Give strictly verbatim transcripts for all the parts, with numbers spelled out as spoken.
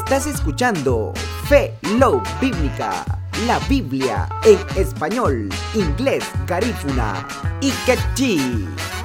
Estás escuchando Fe Love Bíblica, la Biblia en español, inglés, garífuna y quechí.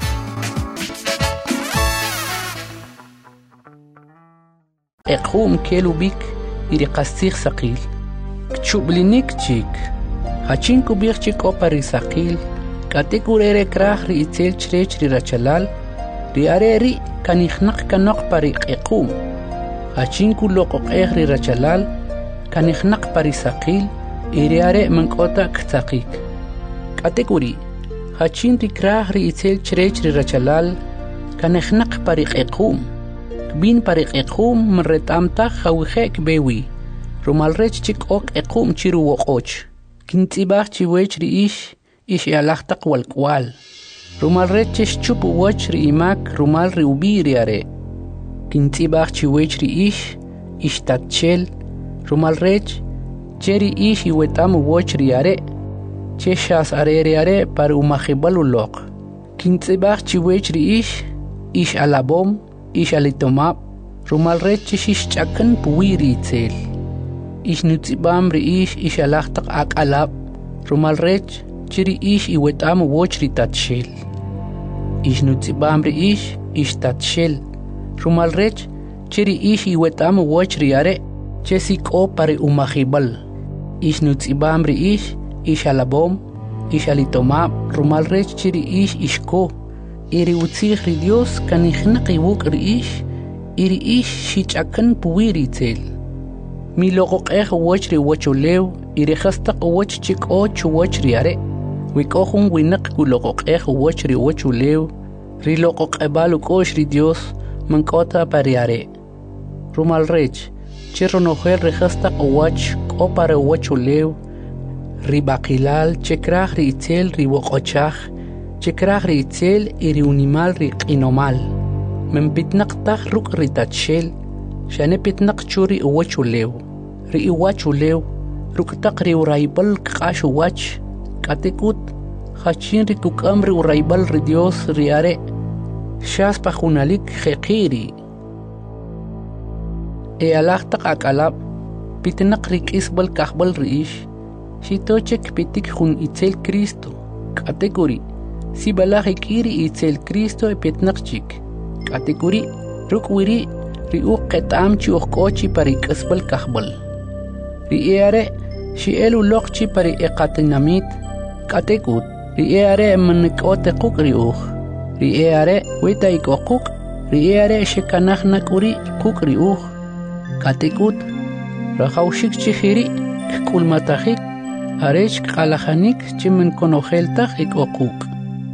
Equm kelubik iri qastig saqil. Kchublinik chik. Hachin kubik chik opari saqil. Katik urere krah ri itel chrech ri rachalal. Ri areri kanikhnak kanok pari equm. Hachin kuloqoq ri rachalal. Kanikhnak pari saqil. Iri are mankota ktaqik. Katik uri. Hachin ri krah ri itel chrech ri rachalal. Kanikhnak pari equm. Bin parik equm mret amta khawkhek bewi rumal rech chik ok equm chiru woqoch kintibach chiwech ri ish ish yalahtaq wal kwal rumal rech chup woch ri imak rumal ri ubiri are kintibach chiwech ri ish ish tatchel rumal rech cheri ish iwetam woch ri are cheshas are ri are par umakhibal loq kintibach chiwech ri ish ish alabom ish alitomab rumal rech ish chakan puwiri itsel ish nutzibam ri ish ish alahtaq akalab rumal rech chiri ish iwetam woch ri tatshel ish nutzibam ri ish ish tatshel rumal rech chiri ish iwetam woch ri are chesiko pari umahibal ish nutzibam ri ish ish alabom ish alitomab rumal rech chiri ish ishko iri utzig ri Dios kanikhnak iwuk ri ish iri ish shichakan puwiri tel mi loqoq eh woch ri wochulew iri khastaq woch chik och woch ri are wikohun winak kuloqoq eh woch ri wochulew ri loqoq ebalu kosh ri Dios mankota pariare rumal rech chirro nohel ri khastaq woch kopare wochulew ri baqilal chikrah ri tel ri woqochach chikrah ri itsel iri unimal ri qinomal men pitnaq taq ruk ri tatshel shane pitnaq churi uwachulew ri uwachulew ruk taq ri uraybal qashu wach katikut khachin ri kukam ri uraybal ri Dios ri are shas pajunalik kheqiri e alah taq akalab pitnaq ri kisbal kahbal ri ish shitochek pitik jun itsel Cristo katekuri si balaki kiri itzel Cristo e petnaqchik katikuri rukwiri ri uqetam chi uqochi pari kasbal kahbal ri eare shi elu loqchi pari eqatinamit katikut ri eare manqote qukri uq ri eare wita ikoquk ri eare shikanakhna kuri kukri uq katikut rahawshik chi khiri kulmatahik arech qalakhanik chimen konojeltaq ikoquk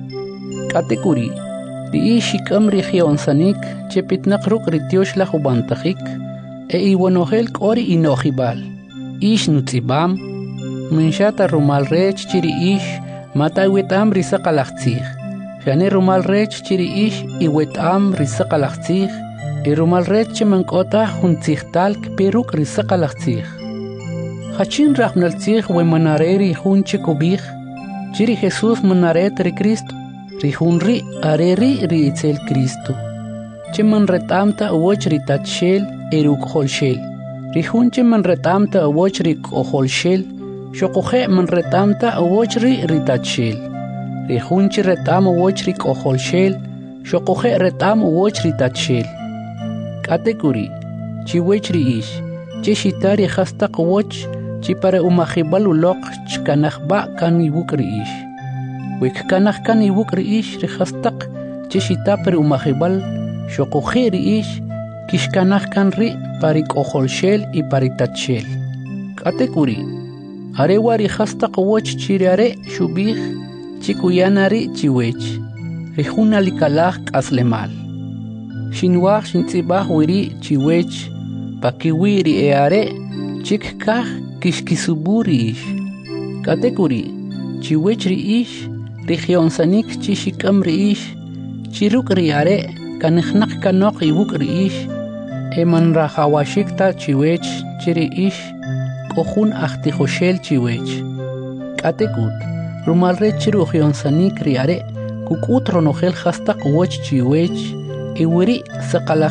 katikuri ri ishi kamri khionsanik chepitnaq ruk ri tiosh la hubantajik e iwonohel kori inohibal ish nutzibam minshata rumal rech chiri ish mata iwetam ri saqalaqtzig shane rumal rech chiri ish iwetam ri saqalaqtzig e rumal rech chimankota juntzigtal peruk ri saqalaqtzig hachin rahmnaltzig we manareri junche kubig chiri Jesus manaret ri Cristo Rihunri areri ri itzel Cristo. Cheman retamta woch ri tatshel eruk holshel. Rihun cheman retamta woch ri koholshel. Shokohe man retamta woch ri ri tatshel. Rihun chi retam woch ri koholshel. Shokohe retam woch ri tatshel. Katekuri chi wech ri ish. Che shitari khastaq woch chi para umahibal uloq chkanahba kan ibuk ri ish. Wik kanah kan iwuk ri ish ri khastaq chishita per umahibal shoqoje ri ish kishkanah kan ri pari koholshel y pari tatshel katekuri arewa ri khastaq woch chiriare shubih chikuyanari chiwech ri juna likalaj aslemal shinwaj shintzibaj wiri chiwech pakiwiri eare chikkaj kishkisuburi ish katekuri chiwech ri ish Regionsanik chishikam ri ish chiruk ri are kanikhnak kanok iwuk ri ish eman rahawashikta chiwech chiri ish kohun akhti khoshel chiwech katekut rumal re chiru regionsanik ri are kukut ronogel khastaq woch chiwech iwiri saqala